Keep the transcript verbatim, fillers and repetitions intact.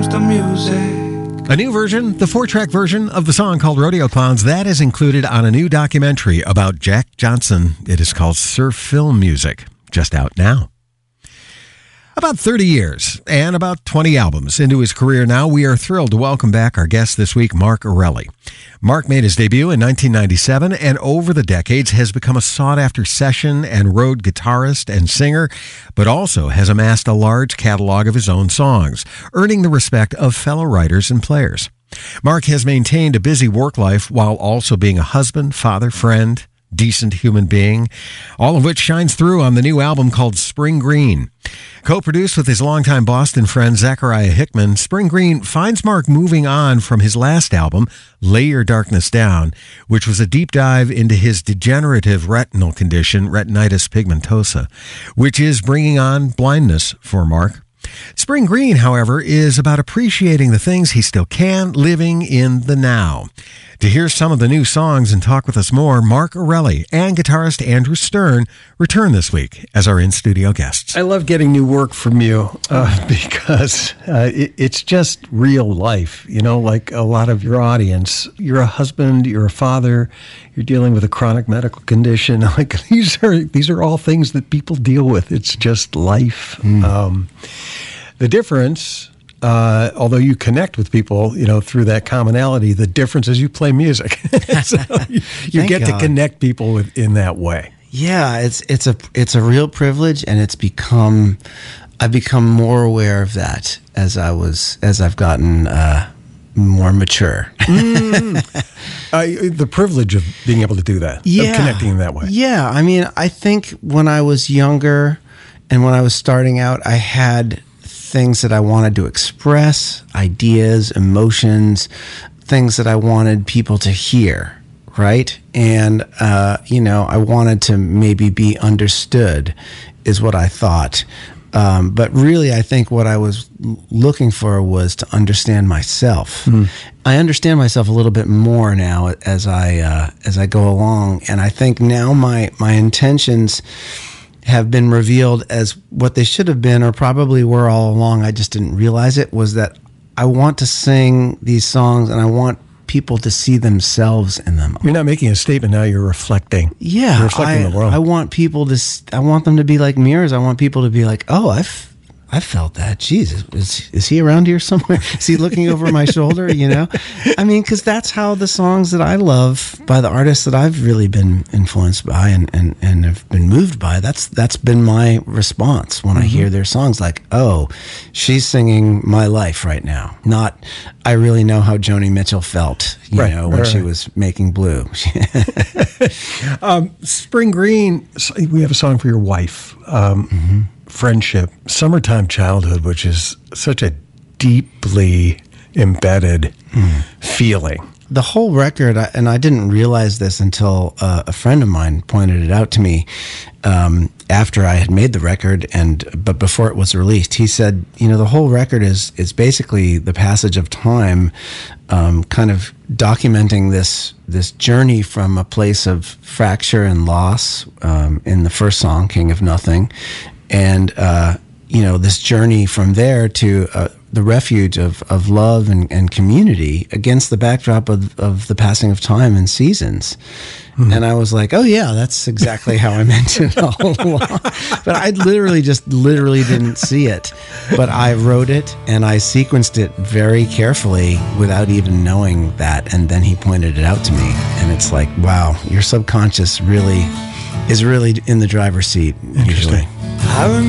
the music. A new version, the four-track version of the song called Rodeo Clowns, that is included on a new documentary about Jack Johnson. It is called Surf Film Music, just out now. About thirty years and about twenty albums into his career now, we are thrilled to welcome back our guest this week, Mark Erelli. Mark made his debut in nineteen ninety-seven and over the decades has become a sought-after session and road guitarist and singer, but also has amassed a large catalog of his own songs, earning the respect of fellow writers and players. Mark has maintained a busy work life while also being a husband, father, friend, decent human being, all of which shines through on the new album called Spring Green. Co-produced with his longtime Boston friend Zachariah Hickman, Spring Green finds Mark moving on from his last album, Lay Your Darkness Down, which was a deep dive into his degenerative retinal condition, retinitis pigmentosa, which is bringing on blindness for Mark. Spring Green, however, is about appreciating the things he still can, living in the now. To hear some of the new songs and talk with us more, Mark Erelli and guitarist Andrew Stern return this week as our in-studio guests. I love getting new work from you uh, because uh, it, it's just real life, you know, like a lot of your audience. You're a husband, you're a father, you're dealing with a chronic medical condition. Like these are these are all things that people deal with. It's just life. Mm. Um, the difference... Uh, although you connect with people, you know, through that commonality, the difference is you play music. So you you get God. to connect people with, in that way. Yeah, it's it's a it's a real privilege, and it's become I've become more aware of that as I was as I've gotten uh, more mature. mm. uh, the privilege of being able to do that, yeah. of connecting in that way. Yeah, I mean, I think when I was younger and when I was starting out, I had things that I wanted to express, ideas, emotions, things that I wanted people to hear, right? And, uh, you know, I wanted to maybe be understood is what I thought. Um, but really, I think what I was looking for was to understand myself. Mm. I understand myself a little bit more now as I uh, as I go along. And I think now my my intentions have been revealed as what they should have been, or probably were all along. I just didn't realize it, was that I want to sing these songs and I want people to see themselves in them. You're not making a statement now, you're reflecting. Yeah. You're reflecting I, the world. I want people to, I want them to be like mirrors. I want people to be like, oh, I've, I felt that. Jesus, is, is he around here somewhere? Is he looking over my shoulder? You know, I mean, because that's how the songs that I love by the artists that I've really been influenced by and, and, and have been moved by, that's that's been my response when mm-hmm. I hear their songs. Like, oh, she's singing my life right now. Not, I really know how Joni Mitchell felt, you right, know, when right, she right. was making Blue. um, Spring Green, we have a song for your wife. Um, mm-hmm. Friendship, Summertime Childhood, which is such a deeply embedded mm. feeling. The whole record, and I didn't realize this until uh, a friend of mine pointed it out to me um, after I had made the record, and but before it was released. He said, you know, the whole record is is basically the passage of time, um, kind of documenting this this journey from a place of fracture and loss um, in the first song, King of Nothing, and uh, you know, this journey from there to uh, the refuge of, of love and, and community against the backdrop of, of the passing of time and seasons. Mm-hmm. And I was like, oh yeah, that's exactly how I meant it all along. But I literally just literally didn't see it. But I wrote it and I sequenced it very carefully without even knowing that. And then he pointed it out to me. And it's like, wow, your subconscious really is really in the driver's seat usually. I